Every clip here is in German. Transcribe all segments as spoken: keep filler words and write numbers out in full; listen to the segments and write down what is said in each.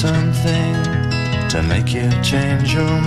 certain thing to make you change your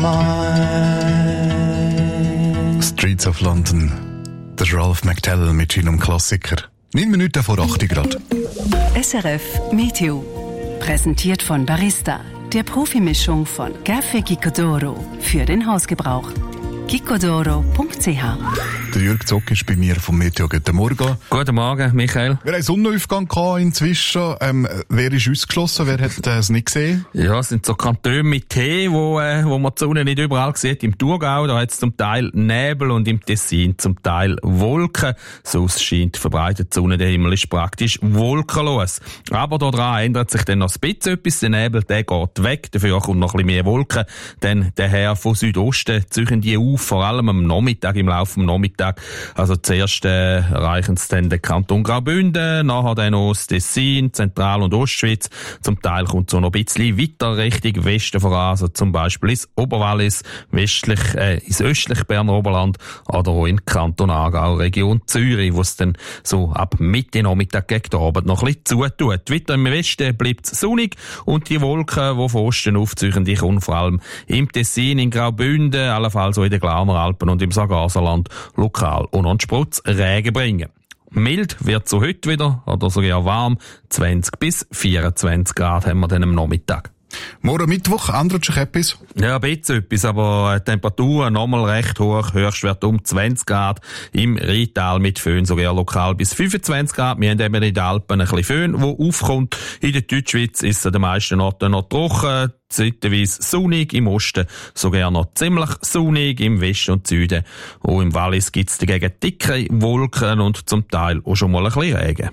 mind. Streets of London. Der Ralph McTell mit seinem Klassiker. neun Minuten vor acht Grad. S R F Meteo. Präsentiert von Barista, der Profimischung von Café Gicodoro für den Hausgebrauch. gicodoro punkt c h. Der Jürg Zock ist bei mir vom Meteo. Guten Morgen. Guten Morgen, Michael. Wir haben Sonnenaufgang gehabt inzwischen. Ähm, wer ist ausgeschlossen? Wer hat es nicht gesehen? Ja, es sind so Kantone mit Tee, wo, äh, wo man die Sonne nicht überall sieht. Im Thurgau, da hat es zum Teil Nebel und im Tessin zum Teil Wolken. Sonst scheint verbreitet die Sonne, der Himmel ist praktisch wolkenlos. Aber daran ändert sich dann noch ein bisschen etwas. Der Nebel, der geht weg. Dafür kommt noch ein bisschen mehr Wolken. Denn der Herr von Südosten ziehen die auf, vor allem am Nachmittag, im Laufe des Nachmittags. Also zuerst äh, erreichen es dann den Kanton Graubünden, nachher dann noch das Tessin, Zentral- und Ostschweiz. Zum Teil kommt es auch noch ein bisschen weiter Richtung Westen voran, also zum Beispiel ins Oberwallis, westlich, äh, ins östliche Berner Oberland oder auch in Kanton Aargau, Region Zürich, wo es dann so ab Mitte Nachmittag gegen den Abend noch ein bisschen zutut. Weiter im Westen bleibt es sonnig und die Wolken, die von Osten aufziehen, die kommen vor allem im Tessin, in Graubünden, allenfalls auch in den Glarner Alpen und im Sargaserland lokal und einen Sprutz Regen bringen. Mild wird so heute wieder, oder sogar warm, zwanzig bis vierundzwanzig Grad haben wir dann am Nachmittag. Morgen Mittwoch ändert sich etwas? Ja, ein bisschen etwas, aber die Temperaturen nochmal recht hoch. Höchstwert um zwanzig Grad. Im Rheintal mit Föhn sogar lokal bis fünfundzwanzig Grad. Wir haben eben in den Alpen ein bisschen Föhn, der aufkommt. In der Deutschschweiz ist es an den meisten Orten noch trocken. Zeitweise sonnig, im Osten sogar noch ziemlich sonnig, im Westen und Süden. Auch im Wallis gibt es dagegen dicke Wolken und zum Teil auch schon mal ein bisschen Regen.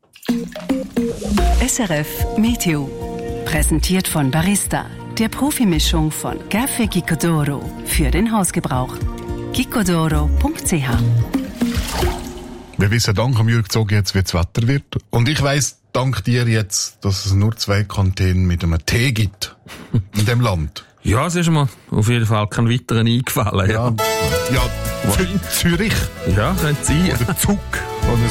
S R F Meteo. Präsentiert von Barista, der Profimischung von Café Gicodoro für den Hausgebrauch. gicodoro punkt c h. Wir wissen dank Jürg Zock jetzt, wie das Wetter wird. Und ich weiss dank dir jetzt, dass es nur zwei Kantinen mit einem Tee gibt in dem Land. Ja, es ist mir auf jeden Fall kein weiteren eingefallen. Ja, ja, ja Zürich. Ja, könnte sein. Oder Zug.